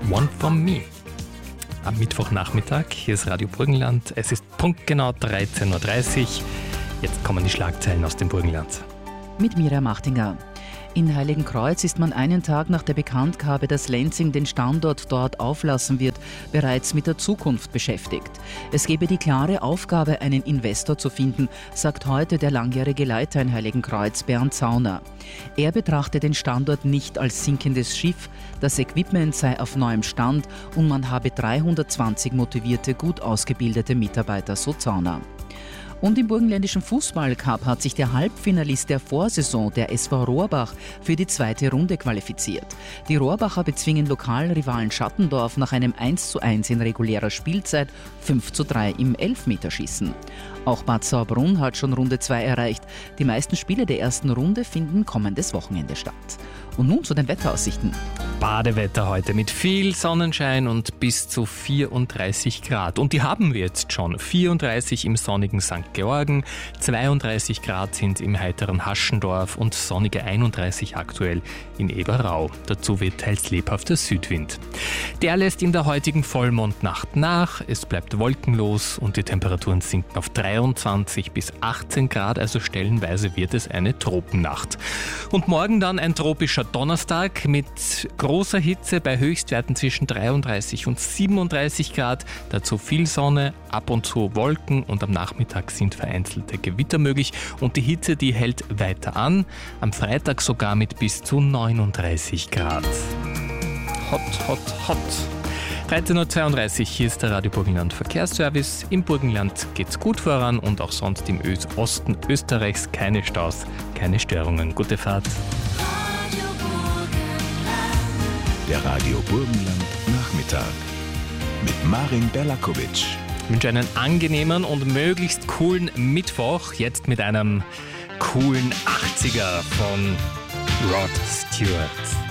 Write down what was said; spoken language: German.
One for Me. Am Mittwochnachmittag, hier ist Radio Burgenland. Es ist punktgenau 13.30 Uhr. Jetzt kommen die Schlagzeilen aus dem Burgenland. Mit Mira Machtinger. In Heiligenkreuz ist man einen Tag nach der Bekanntgabe, dass Lenzing den Standort dort auflassen wird, bereits mit der Zukunft beschäftigt. Es gebe die klare Aufgabe, einen Investor zu finden, sagt heute der langjährige Leiter in Heiligenkreuz, Bernd Zauner. Er betrachte den Standort nicht als sinkendes Schiff, das Equipment sei auf neuem Stand und man habe 320 motivierte, gut ausgebildete Mitarbeiter, so Zauner. Und im burgenländischen Fußballcup hat sich der Halbfinalist der Vorsaison, der SV Rohrbach, für die zweite Runde qualifiziert. Die Rohrbacher bezwingen Lokalrivalen Schattendorf nach einem 1:1 in regulärer Spielzeit, 5:3 im Elfmeterschießen. Auch Bad Sauerbrunn hat schon Runde 2 erreicht. Die meisten Spiele der ersten Runde finden kommendes Wochenende statt. Und nun zu den Wetteraussichten. Badewetter heute mit viel Sonnenschein und bis zu 34 Grad. Und die haben wir jetzt schon. 34 im sonnigen St. Georgen, 32 Grad sind im heiteren Haschendorf und sonnige 31 aktuell in Eberau. Dazu wird teils lebhafter Südwind. Der lässt in der heutigen Vollmondnacht nach. Es bleibt wolkenlos und die Temperaturen sinken auf 23 bis 18 Grad, also stellenweise wird es eine Tropennacht. Und morgen dann ein tropischer Donnerstag mit großer Hitze bei Höchstwerten zwischen 33 und 37 Grad. Dazu viel Sonne, ab und zu Wolken und am Nachmittag sind vereinzelte Gewitter möglich. Und die Hitze, die hält weiter an. Am Freitag sogar mit bis zu 39 Grad. Hot, hot, hot. 13.32 Uhr, hier ist der Radio Burgenland Verkehrsservice. Im Burgenland geht's gut voran und auch sonst im Osten Österreichs keine Staus, keine Störungen. Gute Fahrt. Der Radio Burgenland Nachmittag mit Marin Berlakovic. Ich wünsche einen angenehmen und möglichst coolen Mittwoch. Jetzt mit einem coolen 80er von Rod Stewart.